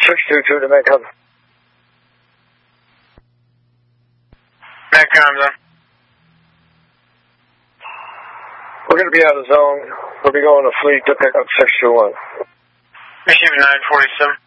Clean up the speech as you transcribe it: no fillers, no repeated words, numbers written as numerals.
622 to Medcom. Medcom, then. We're going to be out of zone. We'll be going to fleet to pick up 621. Receive 947.